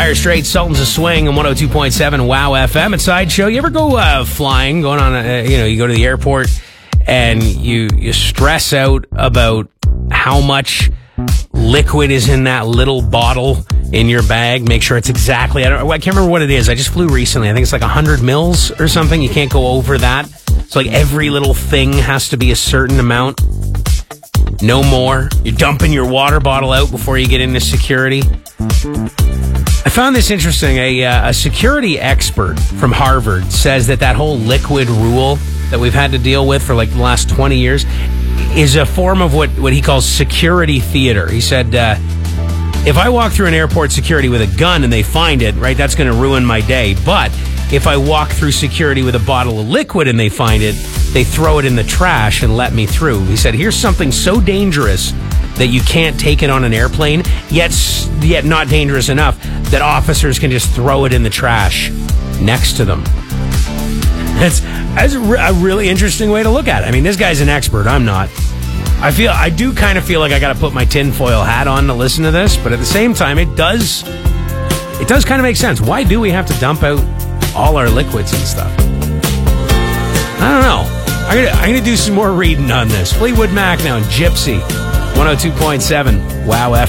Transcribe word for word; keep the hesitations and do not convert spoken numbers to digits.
Dire Straits, Sultans of Swing, and one oh two point seven Wow F M. It's Sideshow. You ever go uh, flying, going on, a, you know, you go to the airport and you you stress out about how much liquid is in that little bottle in your bag? Make sure it's exactly, I, don't, I can't remember what it is. I just flew recently. I think it's like one hundred mils or something. You can't go over that. So like every little thing has to be a certain amount. No more. You're dumping your water bottle out before you get into security. I found this interesting. A, uh, a security expert from Harvard says that that whole liquid rule that we've had to deal with for like the last twenty years is a form of what, what he calls security theater. He said, uh, if I walk through an airport security with a gun and they find it, right, that's going to ruin my day. But if I walk through security with a bottle of liquid and they find it, they throw it in the trash and let me through. He said, here's something so dangerous that you can't take it on an airplane, yet yet not dangerous enough that officers can just throw it in the trash next to them. That's, that's a, re- a really interesting way to look at it. I mean, this guy's an expert. I'm not. I feel I do kind of feel like I got to put my tinfoil hat on to listen to this, but at the same time, it does it does kind of make sense. Why do we have to dump out all our liquids and stuff? I don't know. I'm gonna I'm gonna do some more reading on this. Fleetwood Mac now and Gypsy. one oh two point seven Wow F M.